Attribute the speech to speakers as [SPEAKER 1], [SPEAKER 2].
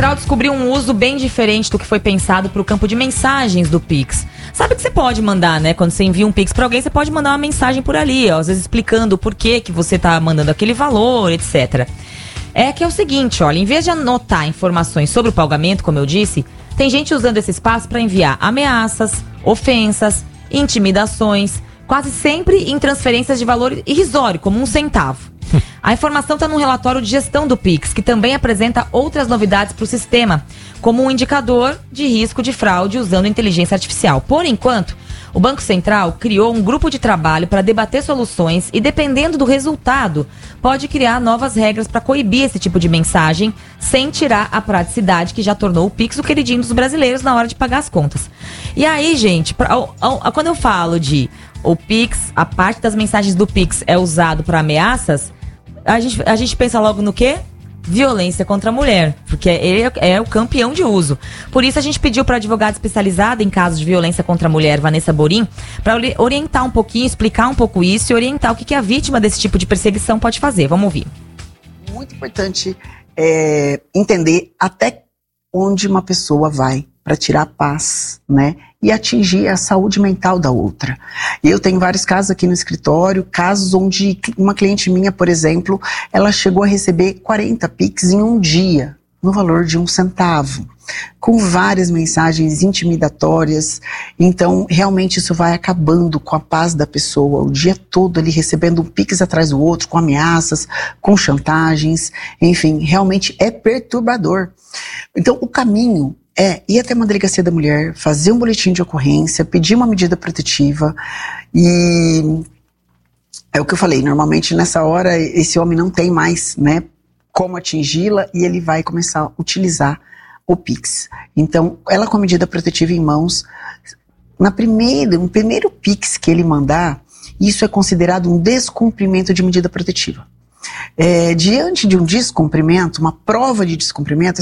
[SPEAKER 1] Central descobriu um uso bem diferente do que foi pensado para o campo de mensagens do Pix. Sabe que você pode mandar, né? Quando você envia um Pix para alguém, você pode mandar uma mensagem por ali, ó, às vezes explicando o porquê que você tá mandando aquele valor, etc. É que é o seguinte, olha, em vez de anotar informações sobre o pagamento, como eu disse, tem gente usando esse espaço para enviar ameaças, ofensas, intimidações, quase sempre em transferências de valor irrisório, como R$1. A informação está num relatório de gestão do Pix, que também apresenta outras novidades para o sistema, como um indicador de risco de fraude usando inteligência artificial. Por enquanto, o Banco Central criou um grupo de trabalho para debater soluções e, dependendo do resultado, pode criar novas regras para coibir esse tipo de mensagem, sem tirar a praticidade que já tornou o Pix o queridinho dos brasileiros na hora de pagar as contas. E aí, gente, quando eu falo de o Pix, a parte das mensagens do Pix é usado para ameaças, a gente pensa logo no quê? Violência contra a mulher, porque ele é o campeão de uso. Por isso a gente pediu para a advogada especializada em casos de violência contra a mulher, Vanessa Borim, para orientar um pouquinho, explicar um pouco isso e orientar o que a vítima desse tipo de perseguição pode fazer. Vamos ouvir.
[SPEAKER 2] Muito importante entender até onde uma pessoa vai para tirar a paz, né? E atingir a saúde mental da outra. Eu tenho vários casos aqui no escritório, casos onde uma cliente minha, por exemplo, ela chegou a receber 40 Pix em um dia, no valor de R$1, com várias mensagens intimidatórias. Então, realmente isso vai acabando com a paz da pessoa, o dia todo ali recebendo um Pix atrás do outro, com ameaças, com chantagens, enfim, realmente é perturbador. Então, o caminho é ir até uma delegacia da mulher, fazer um boletim de ocorrência, pedir uma medida protetiva e é o que eu falei, normalmente nessa hora esse homem não tem mais, né, como atingi-la e ele vai começar a utilizar o Pix. Então, ela com a medida protetiva em mãos, no primeiro Pix que ele mandar, isso é considerado um descumprimento de medida protetiva. Diante de um descumprimento, uma prova de descumprimento,